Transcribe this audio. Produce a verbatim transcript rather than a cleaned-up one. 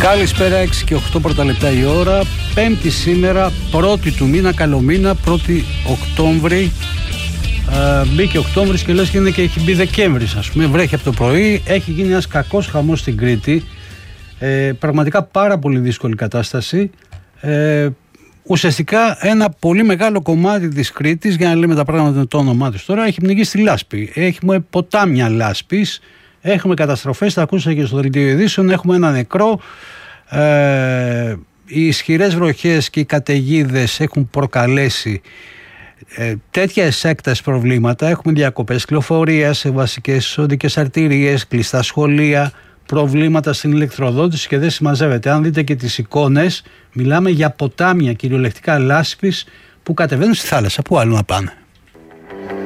Καλησπέρα, έξι και οκτώ πρώτα λεπτά η ώρα. Πέμπτη σήμερα, πρώτη του μήνα, καλό μήνα, πρώτη Οκτώβρη. Ε, μπήκε Οκτώβρης και λες και είναι και έχει μπει Δεκέμβρης, ας πούμε. Βρέχει από το πρωί, έχει γίνει ένας κακός χαμός στην Κρήτη. Ε, πραγματικά πάρα πολύ δύσκολη κατάσταση. Ε, ουσιαστικά ένα πολύ μεγάλο κομμάτι της Κρήτης, για να λέμε τα πράγματα με το όνομά της τώρα, έχει πνιγεί στη λάσπη. Έχουμε ποτάμια λάσπης, έχουμε καταστροφές, τα ακούσατε και στο δελτίο ειδήσεων, έχουμε ένα νεκρό. Ε, οι ισχυρές βροχές και οι καταιγίδες έχουν προκαλέσει ε, τέτοιες έκτασης προβλήματα. Έχουμε διακοπές κυκλοφορίας σε βασικές οδικές αρτηρίες, κλειστά σχολεία, προβλήματα στην ηλεκτροδότηση και δεν συμμαζεύεται. Αν δείτε και τις εικόνες, μιλάμε για ποτάμια κυριολεκτικά λάσπης που κατεβαίνουν στη θάλασσα. Πού άλλο να πάνε.